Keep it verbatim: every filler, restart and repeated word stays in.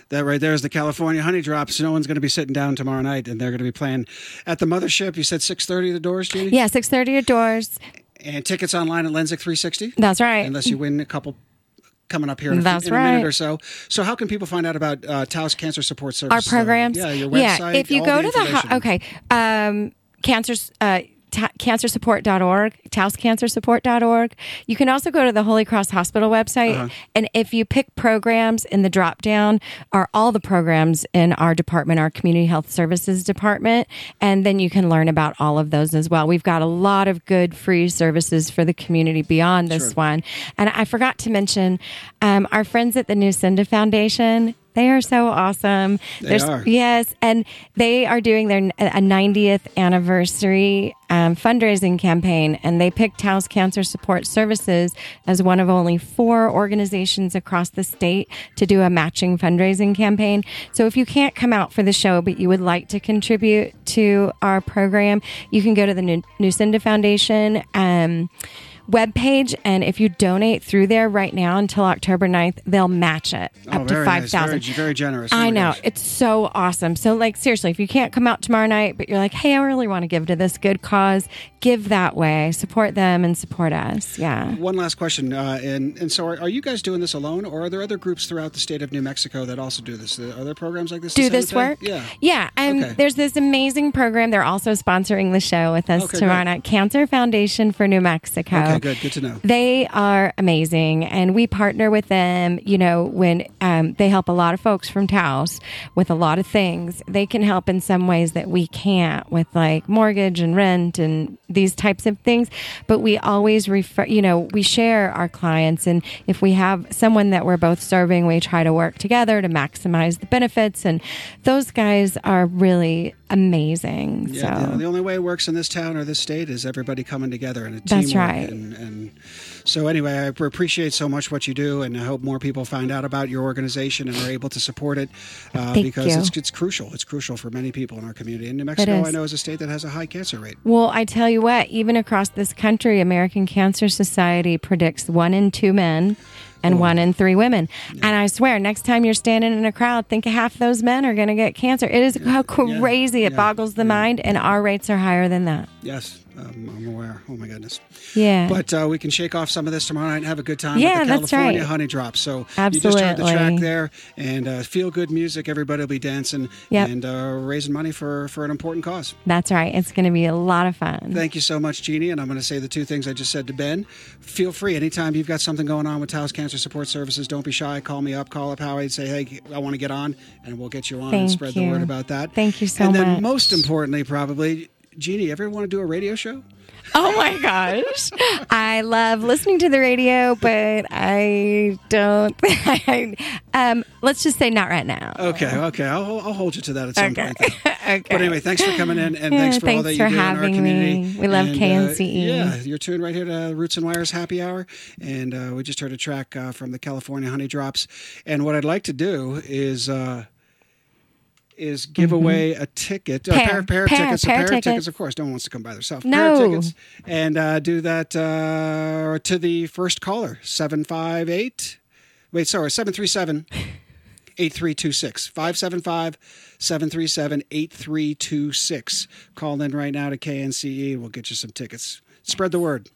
That right there is the California Honey Drops. No one's going to be sitting down tomorrow night, and they're going to be playing at the Mothership. You said six thirty the doors, Jeannie? Yeah, six thirty at doors. And tickets online at Lensic three sixty? That's right. Unless you win a couple coming up here in, a, That's in a right. minute or so. So how can people find out about uh, Taos Cancer Support Services? Our programs? Uh, yeah, your website. Yeah, if you all go the to the... ho- Okay. Um, cancer... Uh, Ta- cancer support dot org, taos cancer support dot org. You can also go to the Holy Cross Hospital website, Uh-huh. and if you pick programs in the drop down, are all the programs in our department, our Community Health Services department, and then you can learn about all of those as well. We've got a lot of good free services for the community beyond this Sure. one. And I forgot to mention um, our friends at the Nucinda Foundation. They are so awesome. They There's, are. Yes, and they are doing their a ninetieth anniversary um, fundraising campaign, and they picked Taos Cancer Support Services as one of only four organizations across the state to do a matching fundraising campaign. So if you can't come out for the show, but you would like to contribute to our program, you can go to the Nu- Nucinda Foundation um, webpage, and if you donate through there right now until October ninth, they'll match it Oh, up to very five nice. thousand. Very, very generous. Oh I my know. gosh. It's so awesome. So, like, seriously, if you can't come out tomorrow night, but you're like, hey, I really want to give to this good cause, give that way. Support them and support us. Yeah. One last question. Uh, and, and so are, are you guys doing this alone, or are there other groups throughout the state of New Mexico that also do this? Are there programs like this? Do the same this thing? work? Yeah. Yeah. Um, Okay. There's this amazing program. They're also sponsoring the show with us Okay, tomorrow great. night. Cancer Foundation for New Mexico. Okay, good. Good to know. They are amazing, and we partner with them. You know, when um, they help a lot of folks from Taos with a lot of things, they can help in some ways that we can't, with like mortgage and rent and these types of things. But we always refer, you know, we share our clients, and if we have someone that we're both serving, we try to work together to maximize the benefits. And those guys are really amazing. Yeah, so the, the only way it works in this town or this state is everybody coming together and a That's teamwork. right. And, and so anyway, I appreciate so much what you do, and I hope more people find out about your organization and are able to support it uh, Thank because you. it's it's crucial. It's crucial for many people in our community. And New Mexico, is. I know, is a state that has a high cancer rate. Well, I tell you what, even across this country, American Cancer Society predicts one in two men and Oh. one in three women. And I swear, next time you're standing in a crowd, think half those men are going to get cancer. It is how crazy. It yeah, boggles the yeah. mind, and our rates are higher than that. Yes, um, I'm aware. Oh my goodness. Yeah. But uh, we can shake off some of this tomorrow night and have a good time Yeah, with the that's California right. Honey Drops. So you just heard the Absolutely. track there, and uh, feel good music. Everybody will be dancing Yep. and uh, raising money for, for an important cause. That's right. It's going to be a lot of fun. Thank you so much, Jeannie. And I'm going to say the two things I just said to Ben. Feel free anytime you've got something going on with Taos Cancer Support Services. Don't be shy. Call me up. Call up Howie and say, hey, I want to get on, and we'll get you on and Thank spread the you. word about that. Thank you so and then much. most importantly, probably, Jeannie, ever want to do a radio show? Oh my gosh. I love listening to the radio, but I don't. um, let's just say not right now. Okay, okay. I'll, I'll hold you to that at some Okay. point. then. Okay. But anyway, thanks for coming in, and Yeah, thanks for all that thanks you for do in our having community. me. We love And, K N C E. Uh, yeah, you're tuned right here to Roots and Wires Happy Hour, and uh, we just heard a track uh, from the California Honey Drops. And what I'd like to do is uh, is give Mm-hmm. away a ticket, a Pair. pair, pair of Pair, tickets, pair a of pair of tickets. tickets. Of course, no one wants to come by themselves. No. Pair of tickets, and uh, do that uh, to the first caller, seven five eight. Wait, sorry, seven three seven. eight three two six, five seven five, seven three seven, eight three two six. Call in right now to K N C E. We'll get you some tickets. Spread the word.